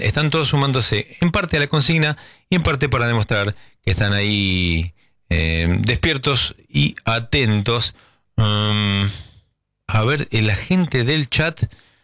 están todos sumándose en parte a la consigna y en parte para demostrar que están ahí despiertos y atentos. A ver, la gente del chat.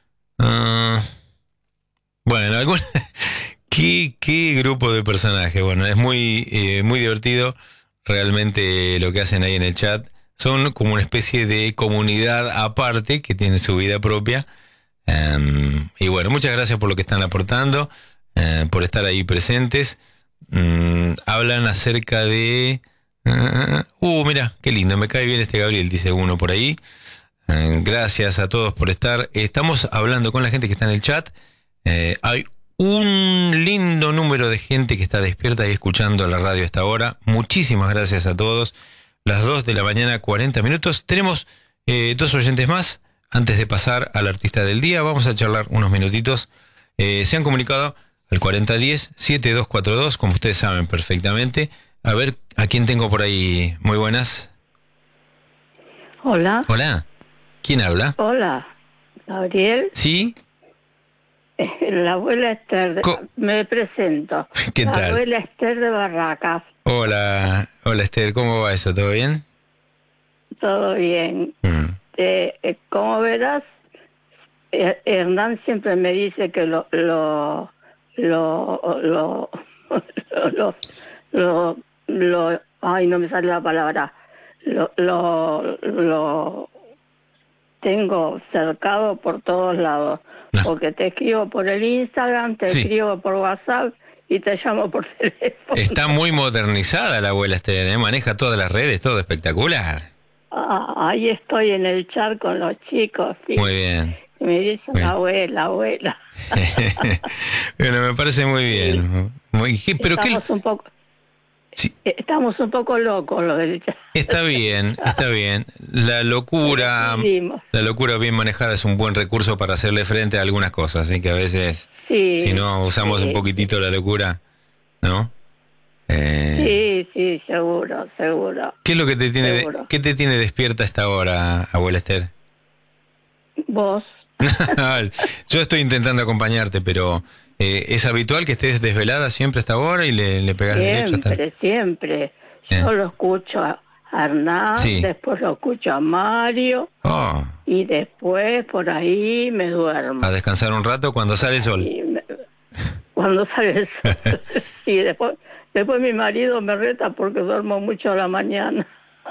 Bueno, ¿Qué grupo de personajes? Bueno, es muy divertido realmente lo que hacen ahí en el chat. Son como una especie de comunidad aparte que tiene su vida propia. Y bueno, muchas gracias por lo que están aportando, por estar ahí presentes. Hablan acerca de... mira, qué lindo, me cae bien este Gabriel, dice uno por ahí. Gracias a todos por estar. Estamos hablando con la gente que está en el chat. Hay un lindo número de gente que está despierta y escuchando la radio a esta hora. Muchísimas gracias a todos. Las 2 de la mañana, 40 minutos. Tenemos 2 oyentes más. Antes de pasar al artista del día, vamos a charlar unos minutitos. Se han comunicado al 4010-7242, como ustedes saben perfectamente. A ver, ¿a quién tengo por ahí? Muy buenas. Hola. Hola. ¿Quién habla? Hola. Gabriel. ¿Sí? La abuela Esther. Me presento. ¿Qué tal? La abuela Esther de Barracas. Hola Esther, ¿cómo va eso? ¿Todo bien? Todo bien. Como verás, Hernán siempre me dice que ay, no me sale la palabra. Lo tengo cercado por todos lados. No. Porque te escribo por el Instagram, te escribo por WhatsApp y te llamo por teléfono. Está muy modernizada la abuela Esther, maneja todas las redes, todo espectacular. Ahí estoy en el chat con los chicos. ¿Sí? Muy bien. Me dicen abuela. Bueno, me parece muy bien. Pero estamos un poco... Sí. Estamos un poco locos lo del chat. Está bien. La locura bien manejada es un buen recurso para hacerle frente a algunas cosas, así que a veces, si no usamos un poquitito la locura, ¿no? Sí, seguro. ¿Qué es lo que qué te tiene despierta a esta hora, abuela Esther? Vos. Yo estoy intentando acompañarte, pero ¿es habitual que estés desvelada siempre a esta hora y le pegas derecho hasta...? Siempre. Yo lo escucho a Hernán, después lo escucho a Mario, y después por ahí me duermo. A descansar un rato cuando sale el sol. Cuando sale el sol. Sí, después mi marido me reta porque duermo mucho a la mañana.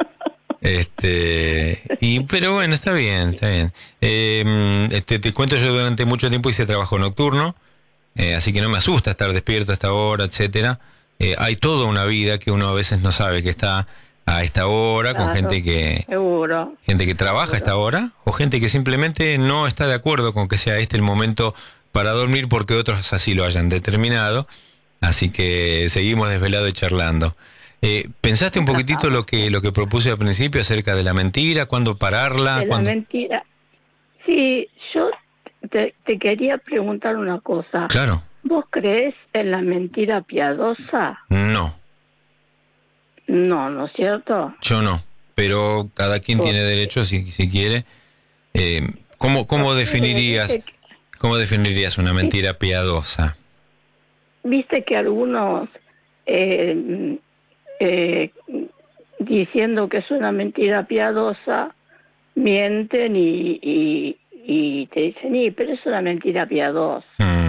Pero bueno, está bien. Te cuento, yo durante mucho tiempo hice trabajo nocturno, así que no me asusta estar despierto a esta hora, etcétera. Hay toda una vida que uno a veces no sabe que está a esta hora, con gente que trabaja a esta hora, o gente que simplemente no está de acuerdo con que sea este el momento para dormir porque otros así lo hayan determinado. Así que seguimos desvelados y charlando. ¿Pensaste un poquitito lo que propuse al principio acerca de la mentira? ¿Cuándo pararla? La mentira. Sí, yo te quería preguntar una cosa. Claro. ¿Vos crees en la mentira piadosa? No. No, ¿no es cierto? Yo no, pero cada quien tiene derecho si quiere. ¿Cómo definirías una mentira piadosa? Viste que algunos diciendo que es una mentira piadosa mienten y te dicen, pero es una mentira piadosa.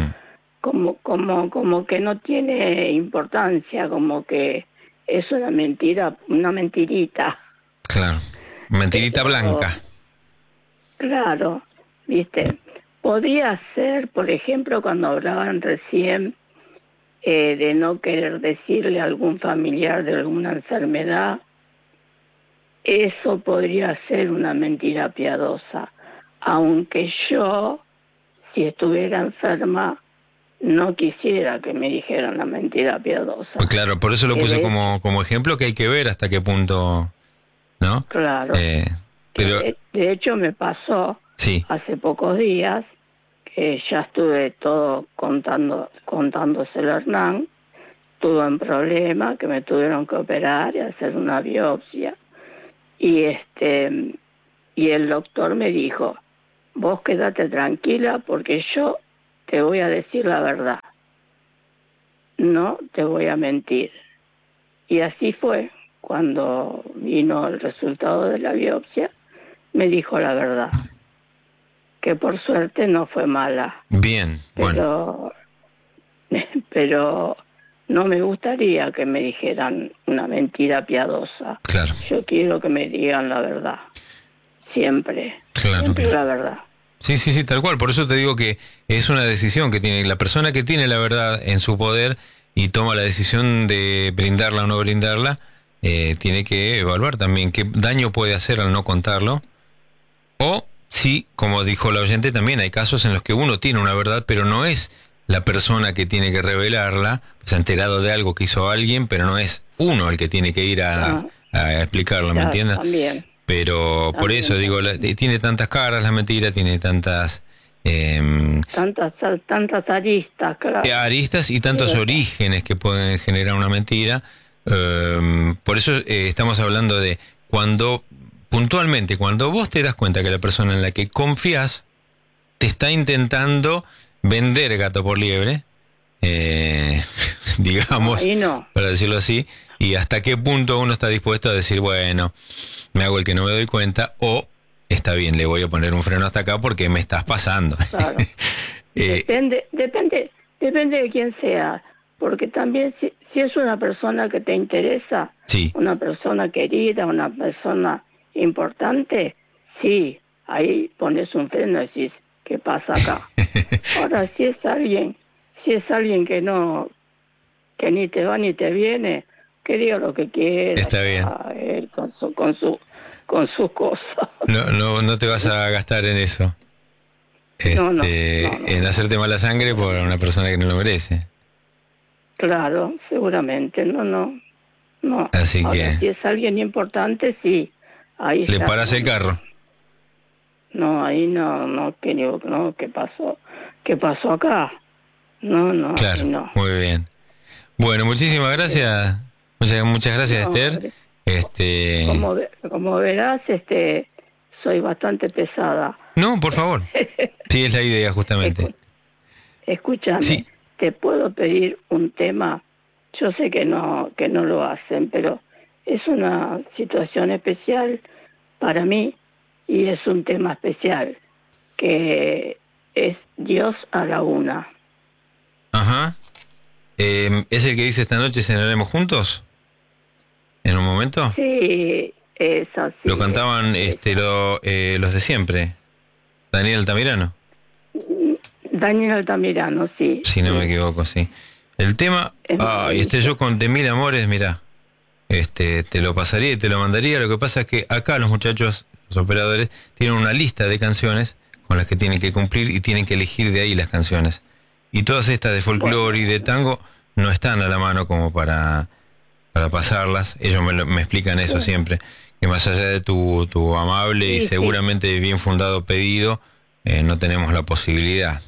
Como que no tiene importancia, como que es una mentira, una mentirita. Claro, mentirita blanca. Claro, viste. Podría ser, por ejemplo, cuando hablaban recién de no querer decirle a algún familiar de alguna enfermedad, eso podría ser una mentira piadosa, aunque yo, si estuviera enferma, no quisiera que me dijeran la mentira piadosa. Pues claro, por eso lo puse como ejemplo, que hay que ver hasta qué punto, ¿no? Claro. Pero de hecho me pasó hace pocos días que ya estuve todo contándoselo a Hernán, tuve un problema que me tuvieron que operar y hacer una biopsia, y el doctor me dijo, vos quédate tranquila porque yo te voy a decir la verdad. no te voy a mentir. Y así fue. Cuando vino el resultado de la biopsia, me dijo la verdad, que por suerte no fue mala. Bien, bueno. Pero no me gustaría que me dijeran una mentira piadosa. Claro. Yo quiero que me digan la verdad. Siempre. Claro, Siempre claro. la verdad. Sí, tal cual. Por eso te digo que es una decisión que tiene la persona que tiene la verdad en su poder y toma la decisión de brindarla o no brindarla, tiene que evaluar también qué daño puede hacer al no contarlo. O sí, como dijo la oyente, también hay casos en los que uno tiene una verdad, pero no es la persona que tiene que revelarla. Se ha enterado de algo que hizo alguien, pero no es uno el que tiene que ir a explicarlo, ¿me entiendes? También. Pero por eso digo, tiene tantas caras la mentira, tiene tantas tantas aristas, claro. Aristas y tantos orígenes que pueden generar una mentira. Por eso estamos hablando de puntualmente, cuando vos te das cuenta que la persona en la que confías te está intentando vender gato por liebre, digamos, para decirlo así, y hasta qué punto uno está dispuesto a decir, bueno, me hago el que no me doy cuenta, o está bien, le voy a poner un freno hasta acá porque me estás pasando. Claro. Depende de quién sea, porque también si es una persona que te interesa, sí, una persona querida, una persona importante, sí, ahí pones un freno y decís, ¿qué pasa acá? Ahora, si es alguien que no, que ni te va ni te viene, que diga lo que quiera, está bien, él con sus cosas. No te vas a gastar en eso. No, en hacerte mala sangre por una persona que no lo merece. Claro, seguramente, no. Así ahora, que si es alguien importante, sí, ahí le ya paras el carro. No, ahí no, ¿qué pasó? ¿Qué pasó acá? No, claro, no. Muy bien. Bueno, muchísimas gracias. Muchas gracias, Esther. Como verás, soy bastante pesada. No, por favor. Sí, es la idea, justamente. Escúchame, sí. ¿Te puedo pedir un tema? Yo sé que no lo hacen, pero es una situación especial para mí y es un tema especial, que es Dios a la una. Ajá. ¿Es el que dice esta noche cenaremos juntos? ¿En un momento? Sí, es así. Lo cantaban los de siempre. Daniel Altamirano. Daniel Altamirano, sí. Si no me equivoco, sí. El tema, yo con de mil amores, mirá, te lo pasaría y te lo mandaría. Lo que pasa es que acá los muchachos, los operadores, tienen una lista de canciones con las que tienen que cumplir y tienen que elegir de ahí las canciones. Y todas estas de folclore y de tango no están a la mano como para pasarlas. Ellos me explican eso siempre, que más allá de tu amable y seguramente bien fundado pedido, no tenemos la posibilidad.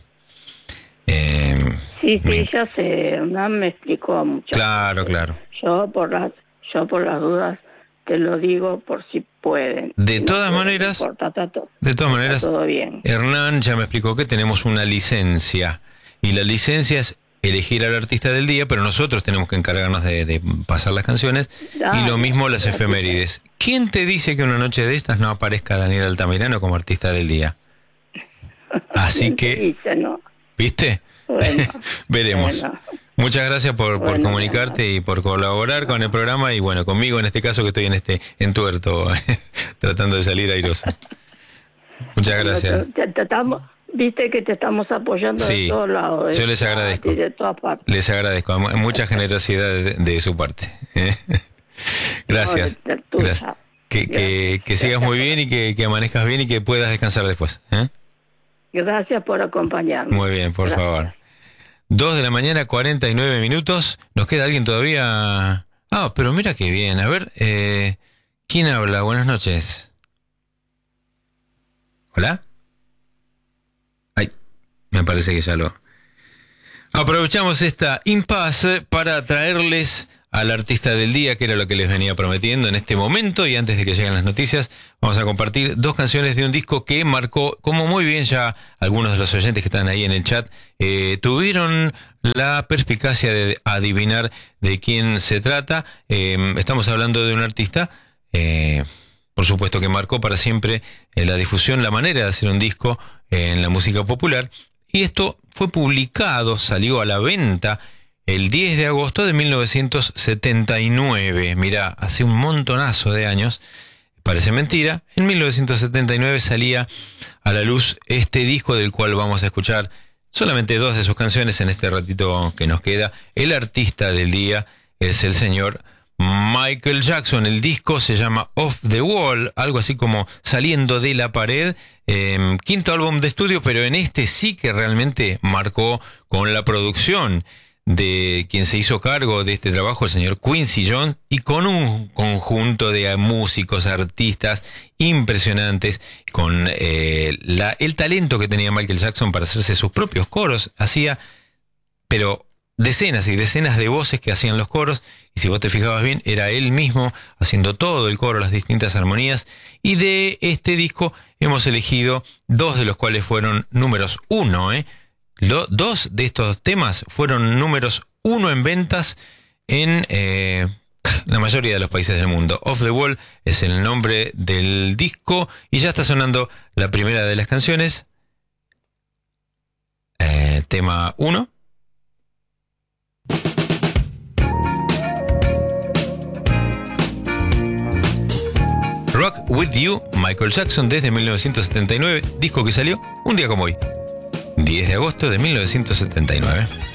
Sí, ya sé, Hernán me explicó mucho. Claro. Yo por las dudas te lo digo por si pueden. De todas maneras, todo bien. Hernán ya me explicó que tenemos una licencia y la licencia es elegir al artista del día, pero nosotros tenemos que encargarnos de pasar las canciones y lo mismo las efemérides. ¿Quién te dice que una noche de estas no aparezca Daniel Altamirano como artista del día? Así que, dice, ¿no? ¿Viste? Bueno, veremos. Bueno. Muchas gracias por comunicarte y por colaborar con el programa y bueno, conmigo en este caso que estoy en tuerto tratando de salir airoso. Muchas gracias. Viste que te estamos apoyando de todos lados. Yo les agradezco. Y de todas partes. Les agradezco. Mucha generosidad de su parte. Gracias. Gracias. Que sigas muy bien y que amanezcas bien y que puedas descansar después. Gracias por acompañarme. Muy bien, por favor. 2:49 a.m. ¿Nos queda alguien todavía? Pero mira qué bien. A ver, ¿quién habla? Buenas noches. ¿Hola? Me parece que ya lo... Aprovechamos esta impasse para traerles al artista del día, que era lo que les venía prometiendo en este momento, y antes de que lleguen las noticias, vamos a compartir 2 canciones de un disco que marcó, como muy bien ya algunos de los oyentes que están ahí en el chat, tuvieron la perspicacia de adivinar de quién se trata. Estamos hablando de un artista, por supuesto, que marcó para siempre la difusión, la manera de hacer un disco en la música popular. Y esto fue publicado, salió a la venta el 10 de agosto de 1979. Mirá, hace un montonazo de años. Parece mentira. En 1979 salía a la luz este disco del cual vamos a escuchar solamente 2 de sus canciones en este ratito que nos queda. El artista del día es el señor Michael Jackson. El disco se llama Off the Wall, algo así como Saliendo de la Pared. Quinto álbum de estudio, pero en este sí que realmente marcó con la producción de quien se hizo cargo de este trabajo, el señor Quincy Jones, y con un conjunto de músicos, artistas impresionantes, con el talento que tenía Michael Jackson para hacerse sus propios coros. Hacía, pero decenas y decenas de voces que hacían los coros, y si vos te fijabas bien, era él mismo haciendo todo el coro, las distintas armonías. Y de este disco hemos elegido 2 de los cuales fueron números 1, 2 de estos temas fueron números 1 en ventas en la mayoría de los países del mundo. Off the Wall es el nombre del disco y ya está sonando la primera de las canciones. Tema 1. Rock With You, Michael Jackson, desde 1979, disco que salió un día como hoy, 10 de agosto de 1979.